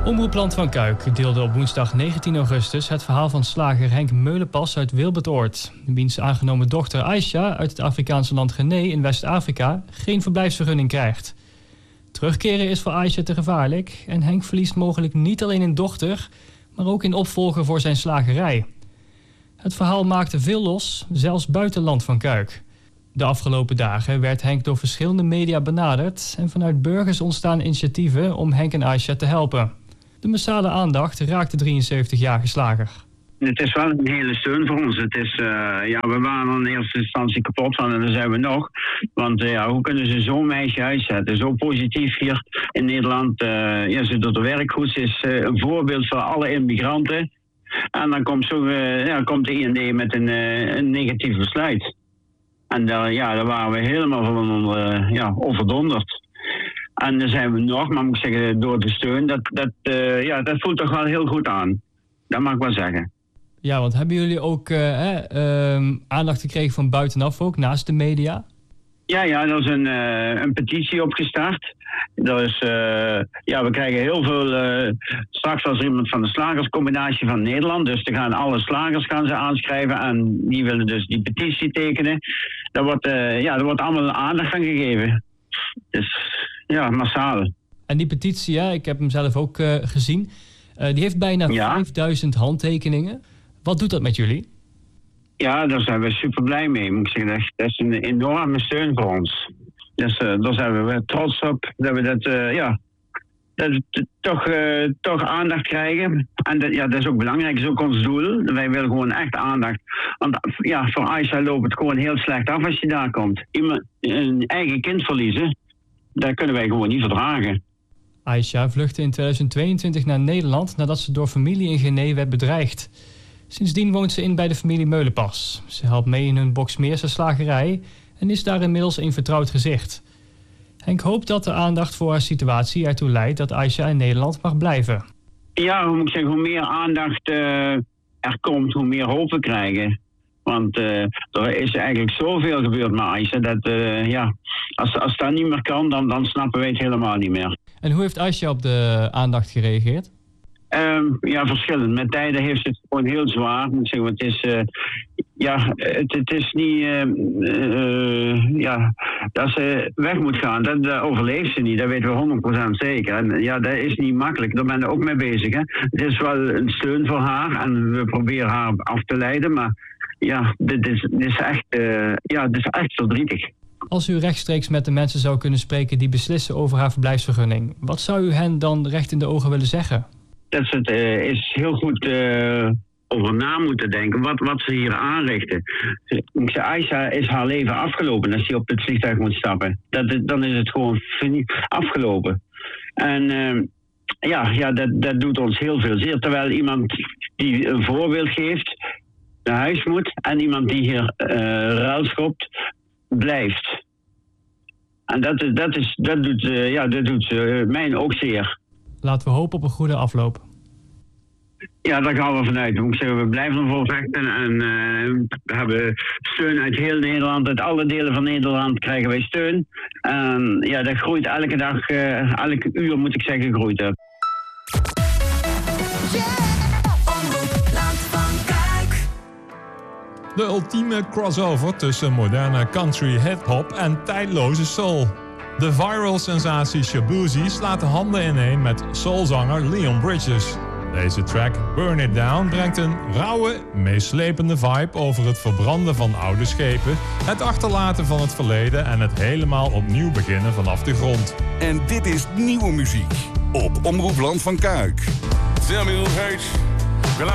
Omroep Land van Kuik deelde op woensdag 19 augustus het verhaal van slager Henk Meulenpas uit Wilbertoord, wiens aangenomen dochter Aisha uit het Afrikaanse land Guinea in West-Afrika geen verblijfsvergunning krijgt. Terugkeren is voor Aisha te gevaarlijk en Henk verliest mogelijk niet alleen een dochter, maar ook een opvolger voor zijn slagerij. Het verhaal maakte veel los, zelfs buiten Land van Kuik. De afgelopen dagen werd Henk door verschillende media benaderd en vanuit burgers ontstaan initiatieven om Henk en Aisha te helpen. De massale aandacht raakt de 73-jarige slager. Het is wel een hele steun voor ons. Het is, we waren in eerste instantie kapot van en daar zijn we nog. Want hoe kunnen ze zo'n meisje uitzetten? Zo positief hier in Nederland. Ze doet haar werk goed. Ze is een voorbeeld voor alle immigranten. En dan komt de IND met een negatief besluit. En daar waren we helemaal van overdonderd. En dan zijn we nog, maar moet ik zeggen, door de steun, dat voelt toch wel heel goed aan. Dat mag ik wel zeggen. Ja, want hebben jullie ook aandacht gekregen van buitenaf ook, naast de media? Ja, er is een petitie opgestart. We krijgen heel veel. Straks was er iemand van de slagerscombinatie van Nederland. Dus er gaan alle slagers ze aanschrijven. En die willen dus die petitie tekenen. Er wordt allemaal aandacht aan gegeven. Dus ja, massaal. En die petitie, ik heb hem zelf ook gezien. Die heeft bijna 5000 handtekeningen. Wat doet dat met jullie? Ja, daar zijn we super blij mee. Moet ik zeggen, dat is een enorme steun voor ons. Dus daar zijn we trots op dat we toch aandacht krijgen. En dat is ook belangrijk, dat is ook ons doel. Wij willen gewoon echt aandacht. Want voor Aisha loopt het gewoon heel slecht af als je daar komt. Een eigen kind verliezen, dat kunnen wij gewoon niet verdragen. Aisha vluchtte in 2022 naar Nederland nadat ze door familie in Guinea werd bedreigd. Sindsdien woont ze in bij de familie Meulenpas. Ze helpt mee in hun Boksmeerse slagerij en is daar inmiddels een vertrouwd gezicht. Henk hoopt dat de aandacht voor haar situatie ertoe leidt dat Aisha in Nederland mag blijven. Ja, hoe moet ik zeggen, hoe meer aandacht er komt, hoe meer hoop we krijgen. Want er is eigenlijk zoveel gebeurd met Aisha dat als dat niet meer kan, dan snappen wij het helemaal niet meer. En hoe heeft Aisha op de aandacht gereageerd? Verschillend. Met tijden heeft het gewoon heel zwaar. Moet ik zeggen, het is niet dat ze weg moet gaan. Dat overleeft ze niet. Dat weten we 100% zeker. En dat is niet makkelijk. Daar ben je ook mee bezig. Hè. Het is wel een steun voor haar en we proberen haar af te leiden. Maar dit is echt verdrietig. Als u rechtstreeks met de mensen zou kunnen spreken die beslissen over haar verblijfsvergunning, wat zou u hen dan recht in de ogen willen zeggen? Dat ze het is heel goed over na moeten denken wat ze hier aanrichten. Aisha is haar leven afgelopen als ze op het vliegtuig moet stappen. Dan is het gewoon afgelopen. En dat doet ons heel veel zeer. Terwijl iemand die een voorbeeld geeft naar huis moet en iemand die hier ruilschopt blijft. En dat doet mij ook zeer. Laten we hopen op een goede afloop. Ja, daar gaan we vanuit. Moet ik zeggen, we blijven ervoor vechten en we hebben steun uit heel Nederland. Uit alle delen van Nederland krijgen wij steun. En dat groeit elke dag, elke uur moet ik zeggen, groeit het. De ultieme crossover tussen moderne country hip-hop en tijdloze soul. De viral sensatie Shaboozey slaat de handen ineen met soulzanger Leon Bridges. Deze track, Burn It Down, brengt een rauwe, meeslepende vibe over het verbranden van oude schepen, het achterlaten van het verleden en het helemaal opnieuw beginnen vanaf de grond. En dit is nieuwe muziek op Omroep Land van Kuik. Samuel H.